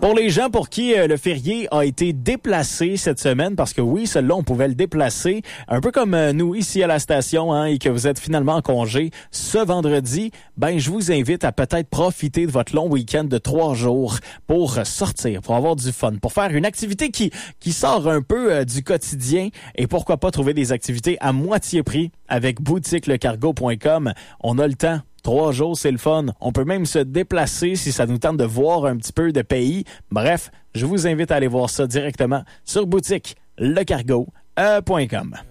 Pour les gens pour qui le férié a été déplacé cette semaine, parce que oui, celui-là, on pouvait le déplacer, un peu comme nous ici à la station, hein, et que vous êtes finalement en congé ce vendredi, ben je vous invite à peut-être profiter de votre long week-end de 3 jours pour sortir, pour avoir du fun, pour faire une activité qui sort un peu du quotidien, et pourquoi pas trouver des activités à moitié prix avec boutiquelecargo.com. On a le temps. 3 jours, c'est le fun. On peut même se déplacer si ça nous tente de voir un petit peu de pays. Bref, je vous invite à aller voir ça directement sur boutiquelecargo.com.